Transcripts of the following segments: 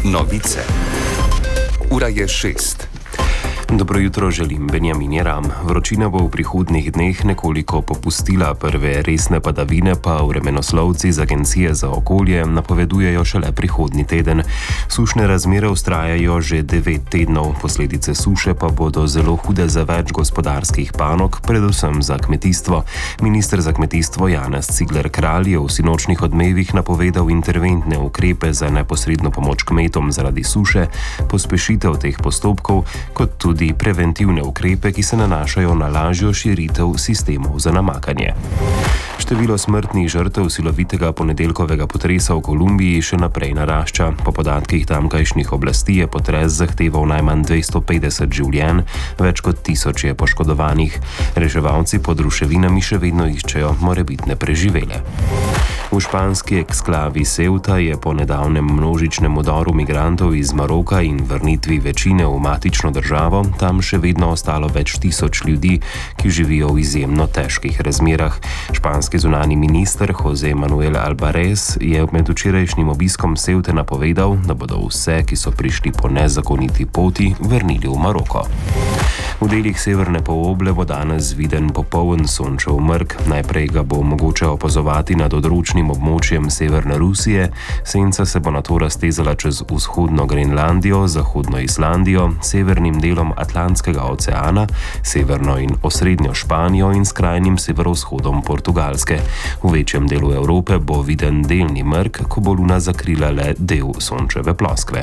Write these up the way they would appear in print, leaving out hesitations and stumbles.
Novice. Ura je 6. Dobro jutro želim, Benjamin Jeram. Vročina bo v prihodnjih dneh nekoliko popustila, prve resne padavine pa vremenoslovci z Agencije za okolje napovedujejo šele prihodnji teden. Sušne razmere vztrajajo že 9 tednov, posledice suše pa bodo zelo hude za več gospodarskih panog, predvsem za kmetijstvo. Minister za kmetijstvo Janez Cigler Kralj je v sinočnih odmevih napovedal interventne ukrepe za neposredno pomoč kmetom zaradi suše, pospešitev teh postopkov, kot tudi preventivne ukrepe, ki se nanašajo na lažjo širitev sistemov za namakanje. Število smrtnih žrtev silovitega ponedeljkovega potresa v Kolumbiji še naprej narašča. Po podatkih tamkajšnjih oblasti je potres zahteval najmanj 250 življenj, več kot 1000 je poškodovanih. Reševalci pod ruševinami še vedno iščejo morebitne preživele. V španski eksklavi Ceuta je po nedavnem množičnem udoru migrantov iz Maroka in vrnitvi večine v matično državo tam še vedno ostalo več 1000 ljudi, ki živijo v izjemno težkih razmerah. Španski zunanji minister José Manuel Álvarez je med včerajšnjim obiskom Ceute napovedal, da bodo vse, ki so prišli po nezakoniti poti, vrnili v Maroko. V delih severne poloble bo danes viden popoln sončev mrk. Najprej ga bo mogoče opazovati nad odročnim območjem severne Rusije, senca se bo nato raztezala čez vzhodno Grenlandijo, zahodno Islandijo, severnim delom Atlantskega oceana, severno in osrednjo Španijo in skrajnim severovzhodom Portugalske. V večjem delu Evrope bo viden delni mrk, ko bo luna zakrila le del sončeve ploskve.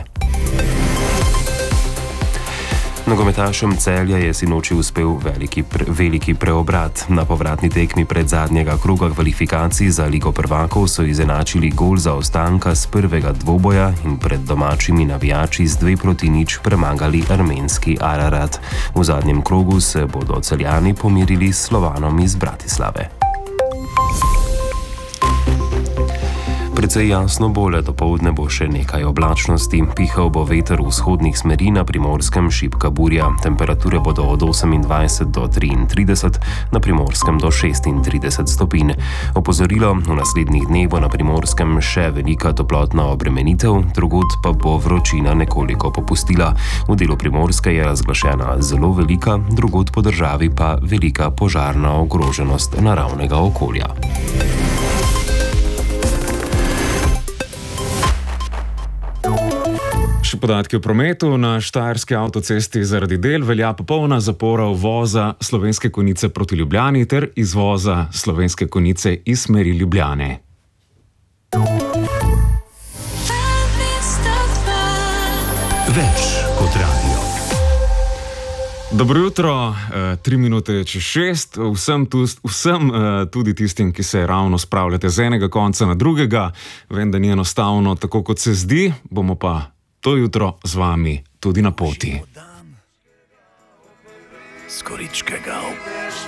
Nogometašem Celja je sinoči uspel veliki preobrat. Na povratni tekmi pred zadnjega kroga kvalifikacij za Ligo prvakov so izenačili gol zaostanka z prvega dvoboja in pred domačimi navijači z 2-0 premagali armenski Ararat. V zadnjem krogu se bodo Celjani pomirili s Slovanom iz Bratislave. Precej jasno bo, le dopoldne bo še nekaj oblačnosti. Pihal bo veter vzhodnih smeri, na Primorskem šibka burja. Temperature bodo od 28 do 33, na Primorskem do 36 stopinj. Opozorilo: v naslednjih dneh bo na Primorskem še velika toplotna obremenitev, drugod pa bo vročina nekoliko popustila. V delu Primorske je razglašena zelo velika, drugod po državi pa velika požarna ogroženost naravnega okolja. Še podatki o prometu. Na Štajerski avtocesti zaradi del velja popolna zapora uvoza Slovenske Konjice proti Ljubljani ter izvoza Slovenske Konjice iz smeri Ljubljane. Več kot radio. Dobro jutro, 3 minute čez 6. Vsem tudi tistim, ki se ravno spravljate z enega konca na drugega. Vem, da ni enostavno tako, kot se zdi, bomo pa to jutro z vami tudi na poti. Skoričkega